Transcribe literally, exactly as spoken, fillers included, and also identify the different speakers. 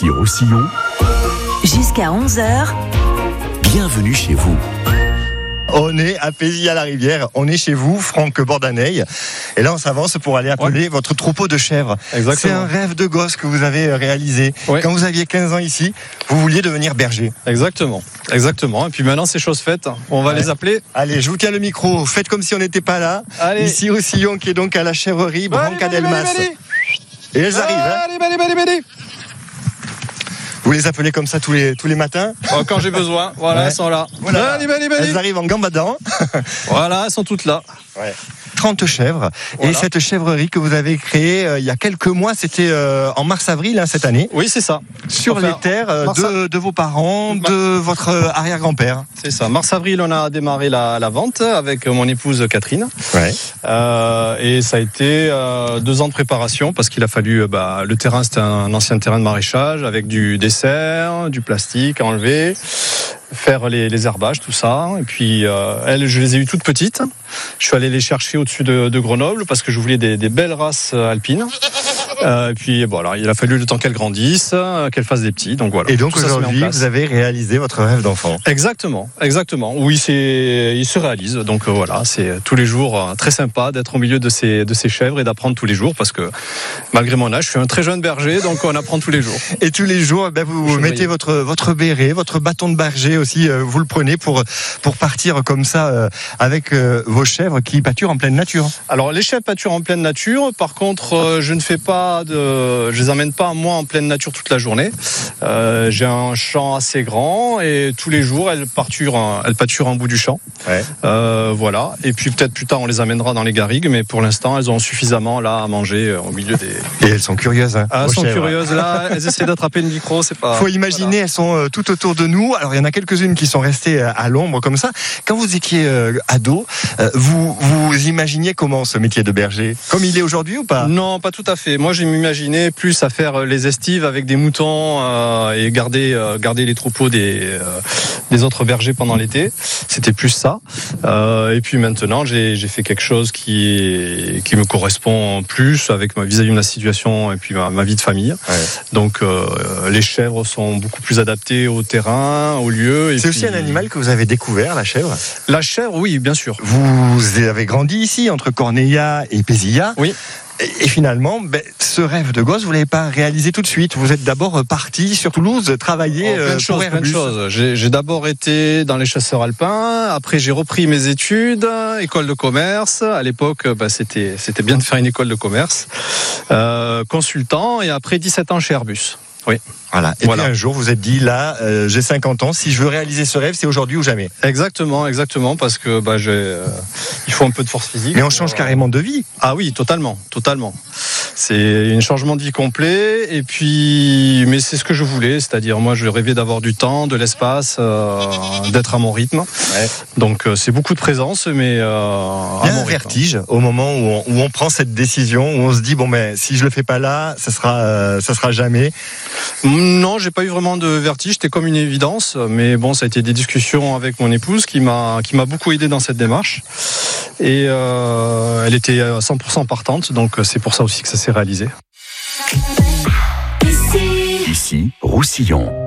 Speaker 1: Ici Roussillon.
Speaker 2: Jusqu'à onze heures.
Speaker 1: Bienvenue chez vous.
Speaker 3: On est à Pézy-à-la-Rivière, on est chez vous, Franck Bordaneil. Et là, on s'avance pour aller appeler ouais. votre troupeau de chèvres.
Speaker 4: Exactement.
Speaker 3: C'est un rêve de gosse que vous avez réalisé.
Speaker 4: Ouais.
Speaker 3: Quand vous aviez quinze ans ici, vous vouliez devenir berger.
Speaker 4: Exactement, exactement. Et puis maintenant, c'est chose faite. On va ouais. les appeler.
Speaker 3: Allez, je vous tiens le micro. Faites comme si on n'était pas là.
Speaker 4: Allez.
Speaker 3: Ici au Sillon, qui est donc à la chèvrerie Brancadelmas. Et elles arrivent. Hein.
Speaker 4: Allez, allez, allez, allez.
Speaker 3: Vous les appelez comme ça tous les, tous les matins?
Speaker 4: Oh, quand j'ai besoin, voilà, ouais. elles sont là.
Speaker 3: Voilà.
Speaker 4: Allez, allez, allez.
Speaker 3: Elles arrivent en gambadant.
Speaker 4: Voilà, elles sont toutes là.
Speaker 3: Ouais. trente chèvres. Voilà. Et cette chèvrerie que vous avez créée euh, il y a quelques mois, c'était euh, en mars-avril hein, cette année.
Speaker 4: Oui, c'est ça.
Speaker 3: Sur enfin, les terres euh, de, de vos parents, Mar- de votre euh, arrière-grand-père.
Speaker 4: C'est ça. Mars-avril, on a démarré la, la vente avec mon épouse Catherine.
Speaker 3: Ouais.
Speaker 4: Euh, et ça a été euh, deux ans de préparation parce qu'il a fallu. Bah, le terrain, c'était un ancien terrain de maraîchage avec du dessert, du plastique à enlever, faire les, les herbages, tout ça. Et puis, euh, elles, je les ai eues toutes petites. Je suis allé les chercher au-dessus de, de Grenoble parce que je voulais des, des belles races alpines. Euh, et puis voilà, il a fallu le temps qu'elles grandissent, qu'elles fassent des petits. Donc voilà.
Speaker 3: Et donc aujourd'hui, vous avez réalisé votre rêve d'enfant.
Speaker 4: Exactement, exactement. Oui, c'est, il se réalise. Donc euh, voilà, c'est tous les jours euh, très sympa d'être au milieu de ces de ces chèvres et d'apprendre tous les jours parce que malgré mon âge, je suis un très jeune berger, donc on apprend tous les jours.
Speaker 3: Et tous les jours, ben vous je mettez votre votre béret, votre bâton de berger aussi, euh, vous le prenez pour pour partir comme ça euh, avec euh, vos chèvres qui pâturent en pleine nature.
Speaker 4: Alors les chèvres pâturent en pleine nature. Par contre, euh, je ne fais pas de, je les emmène pas moi en pleine nature toute la journée. Euh, j'ai un champ assez grand et tous les jours elles pâturent, elles pâturent en bout du champ.
Speaker 3: Ouais.
Speaker 4: Euh, voilà. Et puis peut-être plus tard on les amènera dans les garrigues, mais pour l'instant elles ont suffisamment là à manger au milieu des.
Speaker 3: Et elles sont curieuses. Hein,
Speaker 4: ah, elles sont chèvres. curieuses là. Elles essaient d'attraper le micro, c'est pas.
Speaker 3: Faut imaginer, voilà. Elles sont tout autour de nous. Alors il y en a quelques-unes qui sont restées à l'ombre comme ça. Quand vous étiez euh, ado, euh, vous vous imaginiez comment ce métier de berger, comme il est aujourd'hui ou pas?
Speaker 4: Non, pas tout à fait. Moi, je m'imaginais plus à faire les estives avec des moutons euh, et garder euh, garder les troupeaux des euh, des autres bergers pendant l'été. C'était plus ça. Euh, et puis maintenant, j'ai j'ai fait quelque chose qui est, qui me correspond plus avec ma vis-à-vis de ma situation et puis ma, ma vie de famille. Ouais. Donc euh, les chèvres sont beaucoup plus adaptées au terrain, au lieu. Et
Speaker 3: C'est
Speaker 4: puis...
Speaker 3: aussi un animal que vous avez découvert, la chèvre.
Speaker 4: La chèvre, oui, bien sûr.
Speaker 3: Vous avez grandi ici entre Corneilla et Pézilla.
Speaker 4: Oui.
Speaker 3: Et finalement, ben, ce rêve de gosse, vous l'avez pas réalisé tout de suite. Vous êtes d'abord parti sur Toulouse travailler
Speaker 4: oh, plein de choses,
Speaker 3: pour Airbus.
Speaker 4: Plein de choses. J'ai, j'ai d'abord été dans les chasseurs alpins. Après, j'ai repris mes études, école de commerce. À l'époque, ben, c'était c'était bien de faire une école de commerce, euh, consultant. Et après, dix-sept ans chez Airbus. Oui.
Speaker 3: Voilà. Et
Speaker 4: voilà.
Speaker 3: puis un jour, vous êtes dit, là, euh, j'ai cinquante ans, si je veux réaliser ce rêve, c'est aujourd'hui ou jamais.
Speaker 4: Exactement, exactement, parce que bah, j'ai, euh, il faut un peu de force physique.
Speaker 3: Mais on change euh... carrément de vie.
Speaker 4: Ah oui, totalement, totalement. C'est un changement de vie complet, et puis, mais c'est ce que je voulais, c'est-à-dire moi, je rêvais d'avoir du temps, de l'espace, euh, d'être à mon rythme. Ouais. Donc euh, c'est beaucoup de présence, mais euh,
Speaker 3: il y a un vertige au moment où on, où on prend cette décision, où on se dit bon, mais si je le fais pas là, ça sera, euh, ça sera jamais.
Speaker 4: Non, j'ai pas eu vraiment de vertige, c'était comme une évidence, mais bon, ça a été des discussions avec mon épouse qui m'a qui m'a beaucoup aidé dans cette démarche, et euh, elle était à cent pour cent partante, donc c'est pour ça aussi que ça s'est réalisé.
Speaker 1: Ici, Roussillon.